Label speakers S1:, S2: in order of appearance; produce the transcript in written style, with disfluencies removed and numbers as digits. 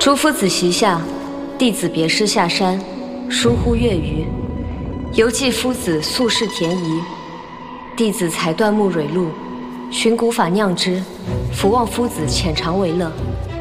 S1: 诸夫子席下，弟子别师下山，疏忽月余。犹记夫子素世田宜，弟子才断木蕊露，寻古法酿之，伏望夫子浅尝为乐。